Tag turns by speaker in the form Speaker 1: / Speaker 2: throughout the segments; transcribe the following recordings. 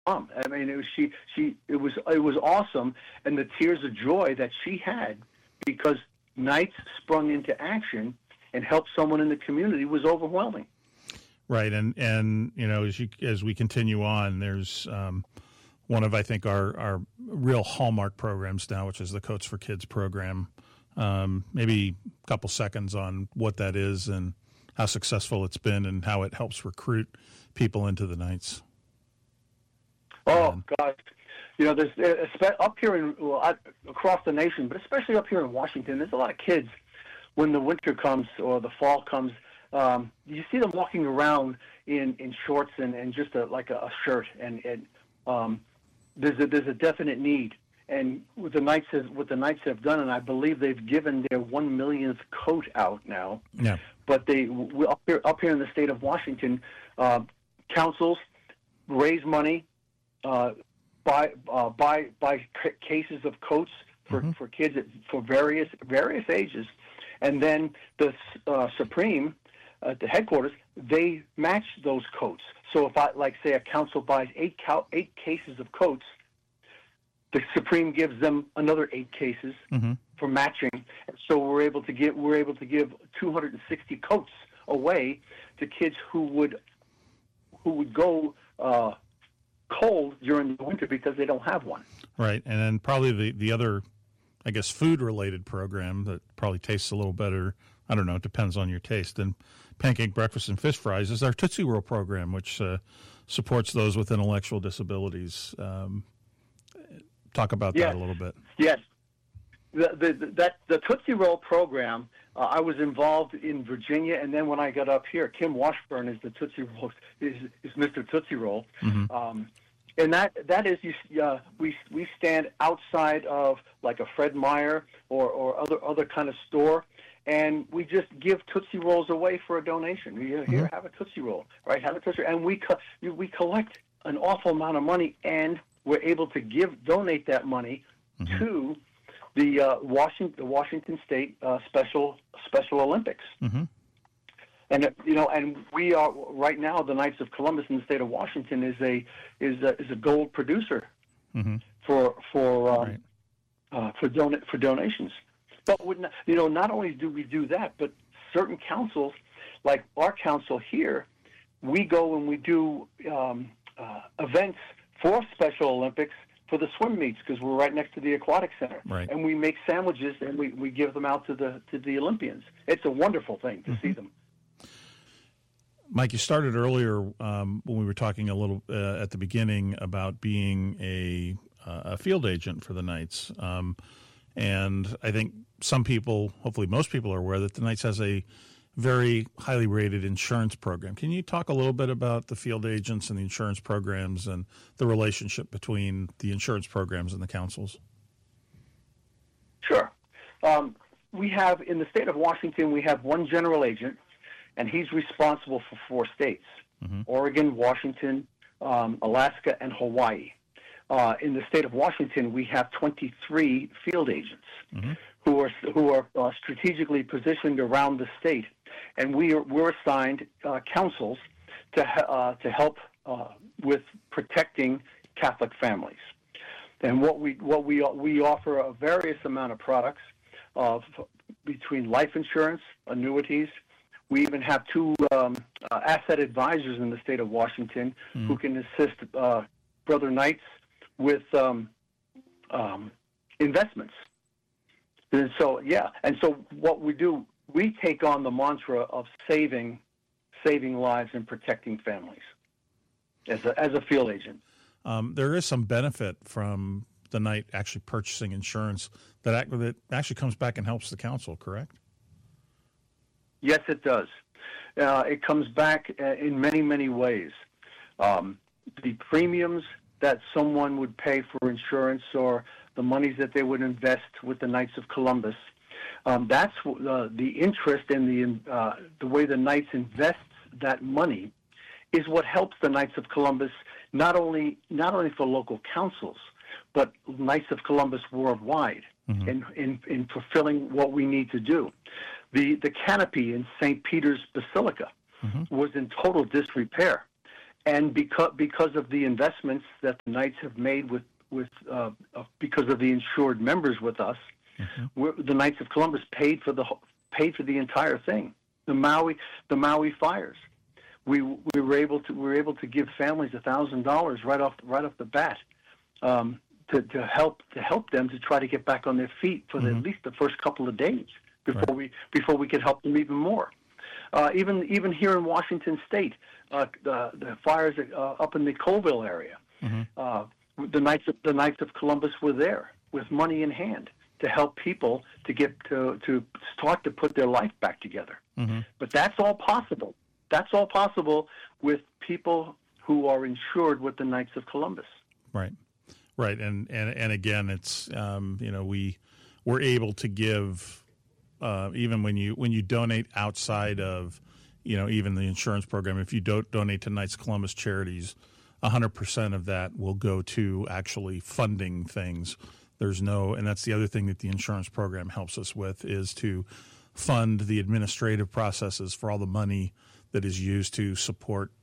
Speaker 1: mom. I mean, it was awesome, and the tears of joy that she had because Knights sprung into action and helped someone in the community was overwhelming.
Speaker 2: Right, and as we continue on, there's one of, I think, our real hallmark programs now, which is the Coats for Kids program. Maybe a couple seconds on what that is and how successful it's been and how it helps recruit people into the Knights.
Speaker 1: Oh, gosh. There's up here across the nation, but especially up here in Washington, there's a lot of kids when the winter comes or the fall comes. You see them walking around in shorts and just like a shirt, and there's a definite need. And what the Knights have done, and I believe they've given their 1 millionth coat out now.
Speaker 2: Yeah.
Speaker 1: But up here in the state of Washington, councils raise money, buy cases of coats for kids for various ages, and then the Supreme at the headquarters, they match those coats. So if say a council buys eight cases of coats, the Supreme gives them another 8 cases for matching. So we're able to give 260 coats away to kids who would go cold during the winter because they don't have one.
Speaker 2: Right, and then probably the other, I guess, food-related program that probably tastes a little better, I don't know, it depends on your taste, than pancake breakfast and fish fries is our Tootsie Roll program, which supports those with intellectual disabilities. Talk about that a little bit.
Speaker 1: Yes. The Tootsie Roll program, I was involved in Virginia, and then when I got up here, Kim Washburn is the Tootsie Roll, is Mr. Tootsie Roll. And that is, we stand outside of like a Fred Meyer or other kind of store, and we just give Tootsie Rolls away for a donation. Here, have a Tootsie Roll, right? Have a Tootsie Roll. And we collect an awful amount of money, and we're able to donate that money to the Washington State Special Olympics. And and we are right now, the Knights of Columbus in the state of Washington is a gold producer for donations. But not only do we do that, but certain councils, like our council here, we go and we do events for Special Olympics for the swim meets because we're right next to the aquatic center, and we make sandwiches and we give them out to the Olympians. It's a wonderful thing to see them.
Speaker 2: Mike, you started earlier when we were talking a little at the beginning about being a field agent for the Knights, and I think some people, hopefully most people, are aware that the Knights has a very highly rated insurance program. Can you talk a little bit about the field agents and the insurance programs and the relationship between the insurance programs and the councils?
Speaker 1: Sure. We have, in the state of Washington, we have one general agent, and he's responsible for 4 states, Oregon, Washington, Alaska, and Hawaii. In the state of Washington, we have 23 field agents who are strategically positioned around the state, and we're assigned councils to help with protecting Catholic families. And what we offer a various amount of products between life insurance, annuities. We even have 2 asset advisors in the state of Washington who can assist Brother Knights with investments. And so what we do, we take on the mantra of saving lives and protecting families as a field agent.
Speaker 2: There is some benefit from the Knight actually purchasing insurance that actually comes back and helps the council, correct?
Speaker 1: Yes, it does. It comes back in many, many ways. The premiums that someone would pay for insurance or the monies that they would invest with the Knights of Columbus, that's the interest in the way the Knights invest that money is what helps the Knights of Columbus not only for local councils, but Knights of Columbus worldwide in fulfilling what we need to do. The canopy in St. Peter's Basilica was in total disrepair, And because of the investments that the Knights have made because of the insured members with us, the Knights of Columbus paid for the entire thing. The Maui fires. We were able to give families $1,000 right off the bat to help them to try to get back on their feet for at least the first couple of days before we could help them even more. Even here in Washington State, the fires up in the Colville area, the Knights of Columbus were there with money in hand to help people to start to put their life back together. But that's all possible. That's all possible with people who are insured with the Knights of Columbus.
Speaker 2: Right. And again, it's we're able to give even when you donate outside of even the insurance program. If you don't donate to Knights of Columbus charities, 100% of that will go to actually funding things. And that's the other thing that the insurance program helps us with, is to fund the administrative processes for all the money that is used to support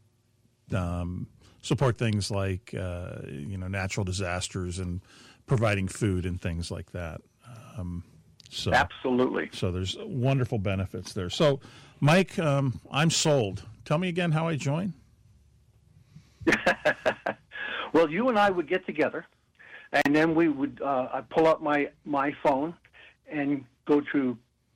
Speaker 2: things like natural disasters and providing food and things like that.
Speaker 1: Absolutely.
Speaker 2: So there's wonderful benefits there. So, Mike, I'm sold. Tell me again how I join.
Speaker 1: Well, you and I would get together, and then we would I'd pull up my phone and go to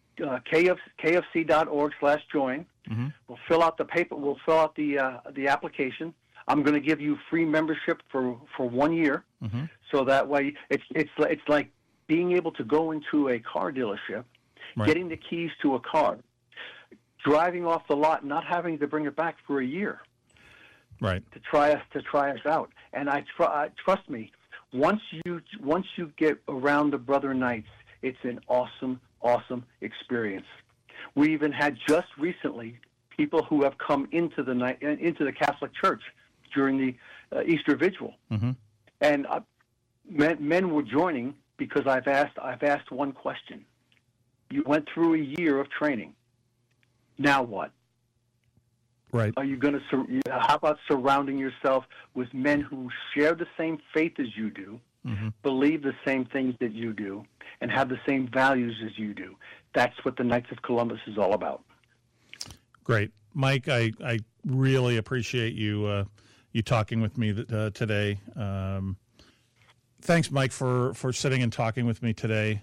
Speaker 1: kfc.org/join. We'll fill out the paper. We'll fill out the application. I'm going to give you free membership for 1 year, so that way it's like being able to go into a car dealership, getting the keys to a car, driving off the lot, not having to bring it back for a year,
Speaker 2: right? To
Speaker 1: try us out. And trust me, once you get around the Brother Knights, it's an awesome experience. We even had just recently people who have come into the Catholic Church during the Easter Vigil, and men were joining because I've asked one question: you went through a year of training. Now what?
Speaker 2: Right.
Speaker 1: Are you going to? How about surrounding yourself with men who share the same faith as you do, believe the same things that you do, and have the same values as you do? That's what the Knights of Columbus is all about.
Speaker 2: Great, Mike. I really appreciate you talking with me today. Thanks, Mike, for sitting and talking with me today.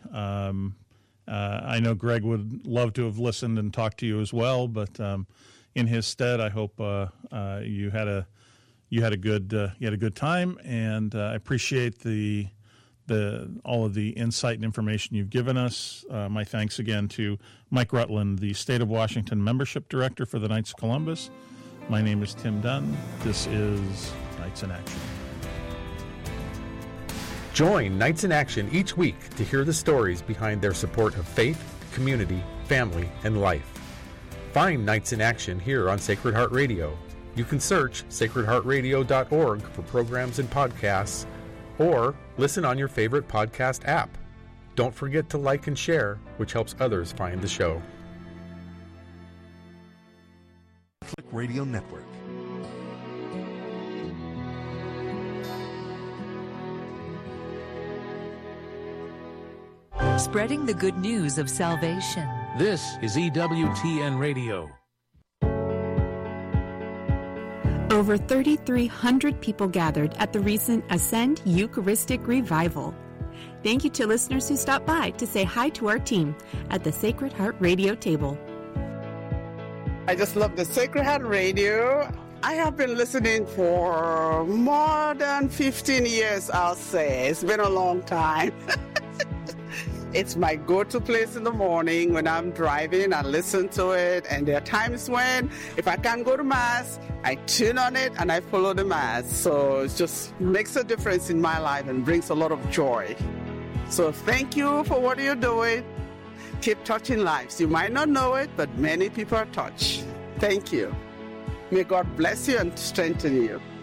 Speaker 2: I know Greg would love to have listened and talked to you as well, but in his stead, I hope you had a good time, and I appreciate all of the insight and information you've given us. My thanks again to Mike Rutland, the State of Washington Membership Director for the Knights of Columbus. My name is Tim Dunn. This is Knights in Action.
Speaker 3: Join Knights in Action each week to hear the stories behind their support of faith, community, family, and life. Find Knights in Action here on Sacred Heart Radio. You can search sacredheartradio.org for programs and podcasts, or listen on your favorite podcast app. Don't forget to like and share, which helps others find the show.
Speaker 4: Catholic Radio Network.
Speaker 5: Spreading the good news of salvation.
Speaker 6: This is EWTN Radio.
Speaker 7: Over 3,300 people gathered at the recent Ascend Eucharistic Revival. Thank you to listeners who stopped by to say hi to our team at the Sacred Heart Radio table.
Speaker 8: I just love the Sacred Heart Radio. I have been listening for more than 15 years, I'll say. It's been a long time. It's my go-to place in the morning when I'm driving. I listen to it, and there are times when, if I can't go to Mass, I tune on it and I follow the Mass. So it just makes a difference in my life and brings a lot of joy. So thank you for what you're doing. Keep touching lives. You might not know it, but many people are touched. Thank you. May God bless you and strengthen you.